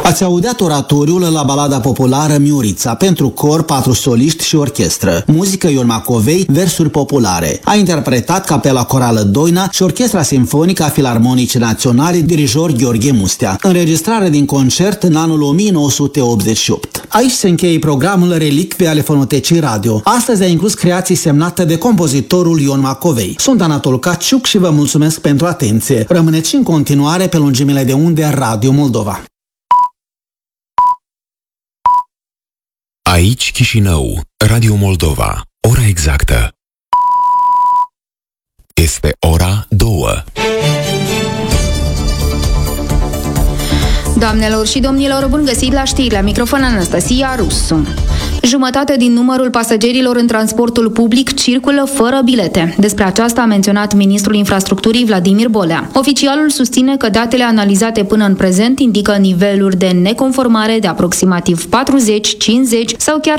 Ați audiat oratoriul la balada populară Miurița, pentru cor, 4 soliști și orchestră. Muzică Ion Macovei, versuri populare. A interpretat Capela Corală Doina și Orchestra Simfonică a Filarmonicii Naționale, dirijor Gheorghe Mustea. Înregistrare din concert în anul 1988. Aici se încheie programul Relicvii ale Fonotecii Radio. Astăzi a inclus creații semnate de compozitorul Ion Macovei. Sunt Anatol Caciuc și vă mulțumesc pentru atenție. Rămâneți în continuare pe lungimile de unde Radio Moldova. Aici Chișinău, Radio Moldova, ora exactă. Este ora 2. Doamnelor și domnilor, bun găsit la știri, la microfon Anastasia Rusu. Jumătate din numărul pasagerilor în transportul public circulă fără bilete. Despre aceasta a menționat ministrul infrastructurii Vladimir Bolea. Oficialul susține că datele analizate până în prezent indică niveluri de neconformare de aproximativ 40, 50 sau chiar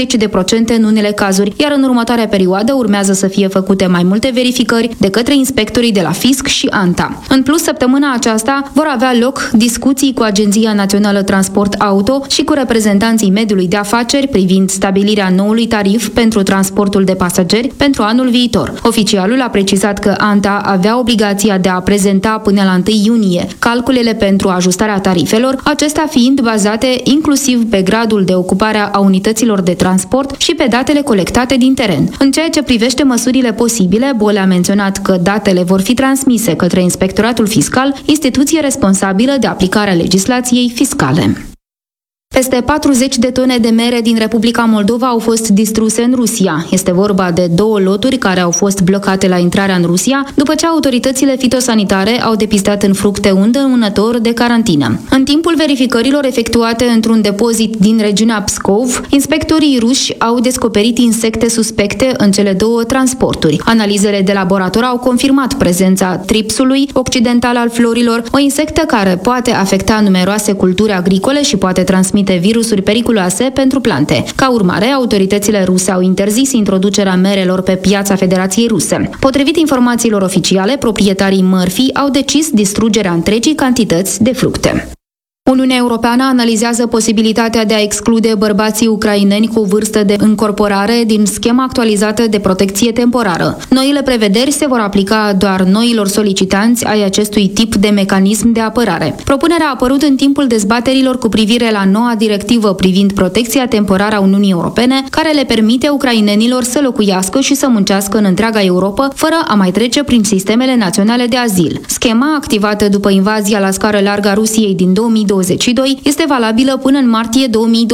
60% în unele cazuri, iar în următoarea perioadă urmează să fie făcute mai multe verificări de către inspectorii de la Fisc și ANTA. În plus, săptămâna aceasta vor avea loc discuții cu Agenția Națională Transport Auto și cu reprezentanții mediului de afaceri privind stabilirea noului tarif pentru transportul de pasageri pentru anul viitor. Oficialul a precizat că ANTA avea obligația de a prezenta până la 1 iunie calculele pentru ajustarea tarifelor, acestea fiind bazate inclusiv pe gradul de ocupare a unităților de transport și pe datele colectate din teren. În ceea ce privește măsurile posibile, Bolea a menționat că datele vor fi transmise către Inspectoratul Fiscal, instituție responsabilă de aplicarea legislației fiscale. Peste 40 de tone de mere din Republica Moldova au fost distruse în Rusia. Este vorba de 2 loturi care au fost blocate la intrarea în Rusia, după ce autoritățile fitosanitare au depistat în fructe un dăunător de carantină. În timpul verificărilor efectuate într-un depozit din regiunea Pskov, inspectorii ruși au descoperit insecte suspecte în cele 2 transporturi. Analizele de laborator au confirmat prezența tripsului occidental al florilor, o insectă care poate afecta numeroase culturi agricole și poate transmite virusuri periculoase pentru plante. Ca urmare, autoritățile ruse au interzis introducerea merelor pe piața Federației Ruse. Potrivit informațiilor oficiale, proprietarii mărfii au decis distrugerea întregii cantități de fructe. Uniunea Europeană analizează posibilitatea de a exclude bărbații ucraineni cu vârstă de încorporare din schema actualizată de protecție temporară. Noile prevederi se vor aplica doar noilor solicitanți ai acestui tip de mecanism de apărare. Propunerea a apărut în timpul dezbaterilor cu privire la noua directivă privind protecția temporară a Uniunii Europene, care le permite ucrainenilor să locuiască și să muncească în întreaga Europa, fără a mai trece prin sistemele naționale de azil. Schema, activată după invazia la scară largă a Rusiei din 2022, este valabilă până în martie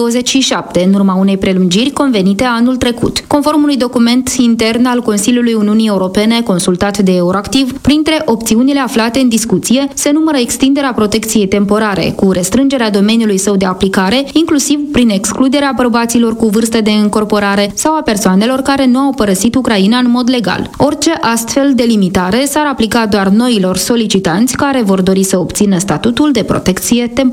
2027, în urma unei prelungiri convenite anul trecut. Conform unui document intern al Consiliului Uniunii Europene consultat de Euractiv, printre opțiunile aflate în discuție se numără extinderea protecției temporare, cu restrângerea domeniului său de aplicare, inclusiv prin excluderea bărbaților cu vârstă de încorporare sau a persoanelor care nu au părăsit Ucraina în mod legal. Orice astfel de limitare s-ar aplica doar noilor solicitanți care vor dori să obțină statutul de protecție temporară.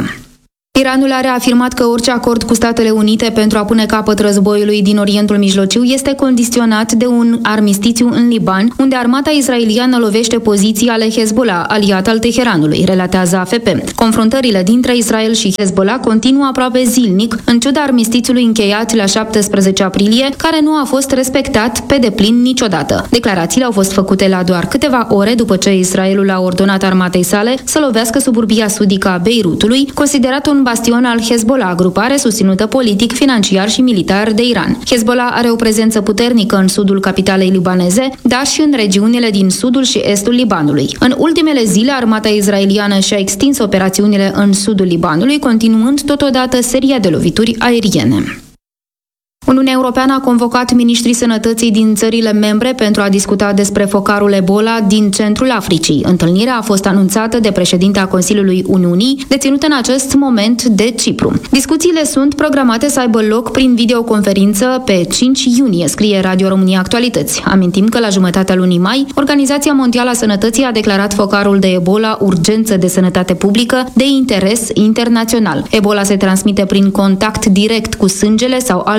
Iranul a reafirmat că orice acord cu Statele Unite pentru a pune capăt războiului din Orientul Mijlociu este condiționat de un armistițiu în Liban, unde armata israeliană lovește poziții ale Hezbollah, aliat al Teheranului, relatează AFP. Confruntările dintre Israel și Hezbollah continuă aproape zilnic, în ciuda armistițiului încheiat la 17 aprilie, care nu a fost respectat pe deplin niciodată. Declarațiile au fost făcute la doar câteva ore după ce Israelul a ordonat armatei sale să lovească suburbia sudică a Beirutului, considerat un bastion al Hezbollah, grupare susținută politic, financiar și militar de Iran. Hezbollah are o prezență puternică în sudul capitalei libaneze, dar și în regiunile din sudul și estul Libanului. În ultimele zile, armata israeliană și-a extins operațiunile în sudul Libanului, continuând totodată seria de lovituri aeriene. Uniunea Europeană a convocat miniștrii sănătății din țările membre pentru a discuta despre focarul Ebola din centrul Africii. Întâlnirea a fost anunțată de președinta Consiliului Uniunii, deținută în acest moment de Cipru. Discuțiile sunt programate să aibă loc prin videoconferință pe 5 iunie, scrie Radio România Actualități. Amintim că la jumătatea lunii mai, Organizația Mondială a Sănătății a declarat focarul de Ebola urgență de sănătate publică de interes internațional. Ebola se transmite prin contact direct cu sângele sau alte fluide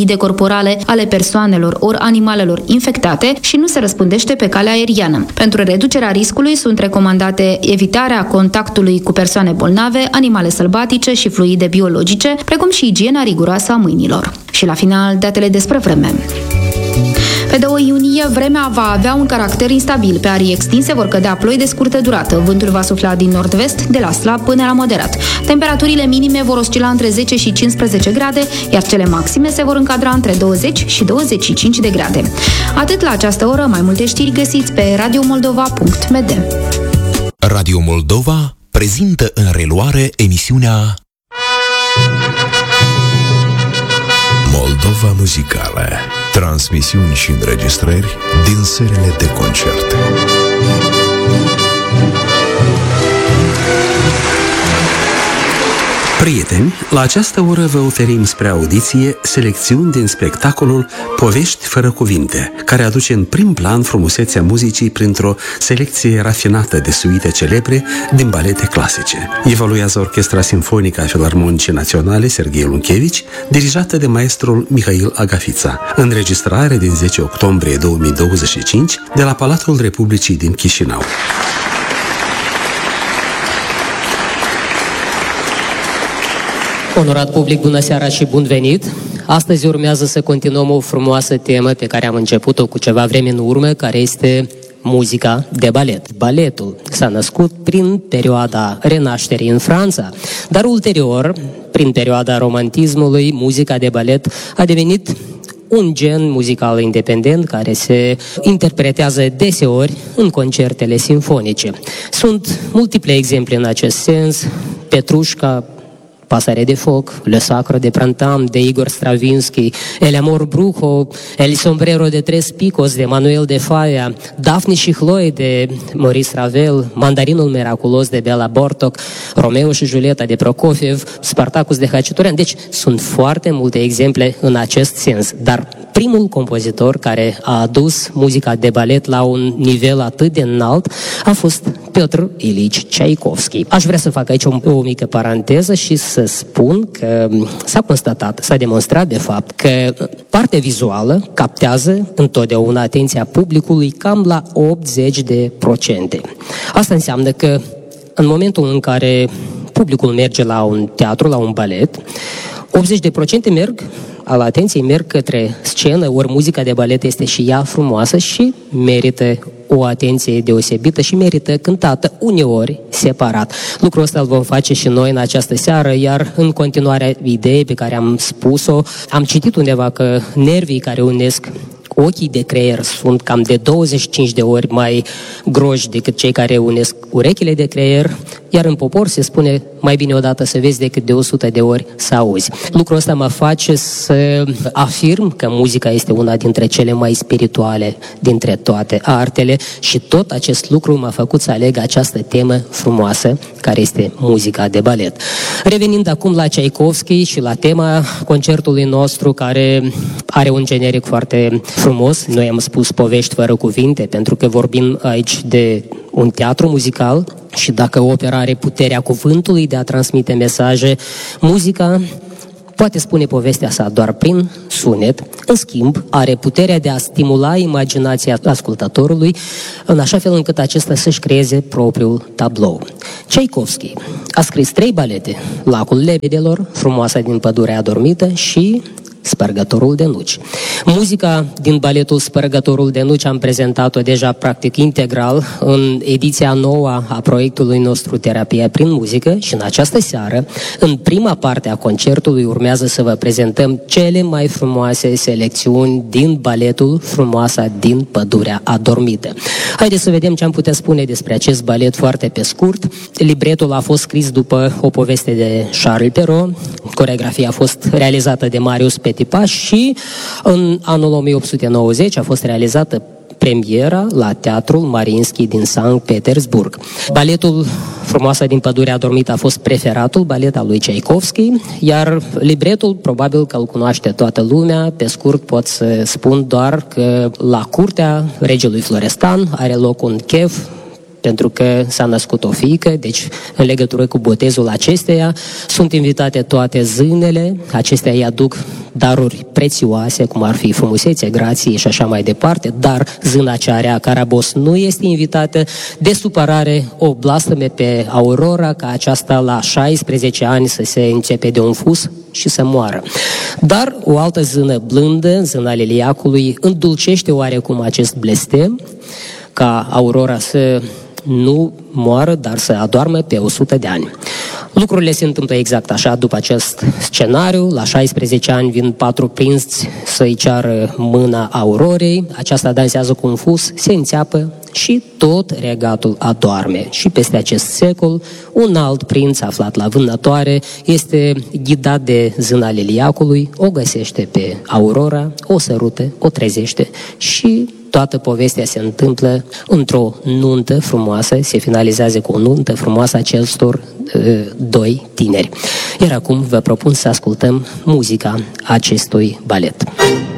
fluide corporale ale persoanelor ori animalelor infectate și nu se răspândește pe calea aeriană. Pentru reducerea riscului sunt recomandate evitarea contactului cu persoane bolnave, animale sălbatice și fluide biologice, precum și igiena riguroasă a mâinilor. Și la final, datele despre vreme. Pe 2 iunie, vremea va avea un caracter instabil. Pe arii extinse vor cădea ploi de scurtă durată. Vântul va sufla din nord-vest, de la slab până la moderat. Temperaturile minime vor oscila între 10 și 15 grade, iar cele maxime se vor încadra între 20 și 25 de grade. Atât la această oră, mai multe știri găsiți pe radiomoldova.md. Radio Moldova prezintă în reluare emisiunea Moldova Muzicală. Transmisiuni și înregistrări din serile de concerte. Prieteni, la această oră vă oferim spre audiție selecțiuni din spectacolul Povești fără cuvinte, care aduce în prim plan frumusețea muzicii printr-o selecție rafinată de suite celebre din balete clasice. Evoluează Orchestra Simfonică a Filarmonicii Naționale Serghei Lunchevici, dirijată de maestrul Mihail Agafița. Înregistrare din 10 octombrie 2025 de la Palatul Republicii din Chișinău. Onorat public, bună seara și bun venit! Astăzi urmează să continuăm o frumoasă temă pe care am început-o cu ceva vreme în urmă, care este muzica de balet. Baletul s-a născut prin perioada Renașterii în Franța, dar ulterior, prin perioada romantismului, muzica de balet a devenit un gen muzical independent care se interpretează deseori în concertele simfonice. Sunt multiple exemple în acest sens: Petrușca, Pasare de foc, Le Sacro de Printemps de Igor Stravinsky, El amor brujo, El sombrero de tres picos de Manuel de Falla, Daphne și Chloe de Maurice Ravel, Mandarinul miraculos de Bela Bartok, Romeo și Julieta de Prokofiev, Spartacus de Hachiturian. Deci sunt foarte multe exemple în acest sens, dar primul compozitor care a adus muzica de balet la un nivel atât de înalt a fost Piotr Ilich Tchaikovsky. Aș vrea să fac aici o mică paranteză și să spun că s-a constatat, s-a demonstrat de fapt că partea vizuală captează întotdeauna atenția publicului cam la 80%. Asta înseamnă că în momentul în care publicul merge la un teatru, la un balet, 80% al atenției merg către scenă, ori muzica de balet este și ea frumoasă și merită o atenție deosebită și merită cântată uneori separat. Lucrul ăsta îl vom face și noi în această seară, iar în continuarea ideii pe care am spus-o, am citit undeva că nervii care unesc ochii de creier sunt cam de 25 de ori mai groși decât cei care unesc urechile de creier, iar în popor se spune mai bine odată să vezi decât de 100 de ori să auzi. Lucrul ăsta mă face să afirm că muzica este una dintre cele mai spirituale dintre toate artele și tot acest lucru m-a făcut să aleg această temă frumoasă care este muzica de balet. Revenind acum la Tchaikovsky și la tema concertului nostru, care are un generic foarte frumos. Noi am spus povești fără cuvinte, pentru că vorbim aici de un teatru muzical și dacă opera are puterea cuvântului de a transmite mesaje, muzica poate spune povestea sa doar prin sunet, în schimb are puterea de a stimula imaginația ascultătorului în așa fel încât acesta să-și creeze propriul tablou. Tchaikovsky a scris 3 balete: Lacul lebedelor, Frumoasa din pădurea adormită și Spărgătorul de nuci. Muzica din baletul Spărgătorul de nuci am prezentat-o deja practic integral în ediția nouă a proiectului nostru Terapia prin muzică și în această seară, în prima parte a concertului, urmează să vă prezentăm cele mai frumoase selecțiuni din baletul Frumoasa din pădurea adormită. Haideți să vedem ce am putea spune despre acest balet foarte pe scurt. Libretul a fost scris după o poveste de Charles Perrault, coreografia a fost realizată de Marius Petipa și în anul 1890 a fost realizată premiera la Teatrul Mariinsky din Sankt Petersburg. Baletul Frumoasa din pădurea adormită a fost preferatul balet al lui Tchaikovsky, iar libretul probabil că îl cunoaște toată lumea. Pe scurt pot să spun doar că la curtea regelui Florestan are loc un chef pentru că s-a născut o fiică, deci în legătură cu botezul acesteia sunt invitate toate zânele, acestea îi aduc daruri prețioase, cum ar fi frumusețe, grație și așa mai departe, dar zâna cea rea, Carabos, nu este invitată. De supărare o blastăme pe Aurora ca aceasta la 16 ani să se începe de un fus și să moară. Dar o altă zână blândă, zâna Liliacului, îndulcește oarecum acest blestem, ca Aurora să nu moară, dar să adoarmă pe 100 de ani. Lucrurile se întâmplă exact așa după acest scenariu. La 16 ani vin 4 prinți să-i ceară mâna Aurorei. Aceasta dansează cu un fus, se înțeapă și tot regatul adorme. Și peste acest secol, un alt prinț aflat la vânătoare este ghidat de zâna Liliacului, o găsește pe Aurora, o sărută, o trezește și toată povestea se întâmplă într-o nuntă frumoasă, se finalizează cu o nuntă frumoasă a acestor doi tineri. Iar acum vă propun să ascultăm muzica acestui balet.